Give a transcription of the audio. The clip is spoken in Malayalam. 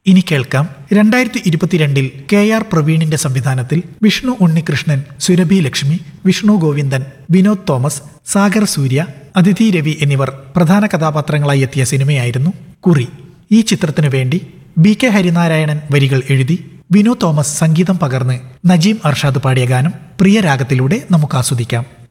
ഇനി കേൾക്കാം 2022 KR പ്രവീണിന്റെ സംവിധാനത്തിൽ വിഷ്ണു ഉണ്ണികൃഷ്ണൻ, സുരഭി ലക്ഷ്മി, വിഷ്ണു ഗോവിന്ദൻ, വിനോദ് തോമസ്, സാഗർ സൂര്യ, അതിഥി രവി എന്നിവർ പ്രധാന കഥാപാത്രങ്ങളായി എത്തിയ സിനിമയായിരുന്നു കുറി. ഈ ചിത്രത്തിനു വേണ്ടി BK ഹരിനാരായണൻ വരികൾ എഴുതി വിനോദ് തോമസ് സംഗീതം പകർന്ന് നജീം അർഷാദ് പാടിയ ഗാനം പ്രിയ രാഗത്തിലൂടെ നമുക്ക് ആസ്വദിക്കാം.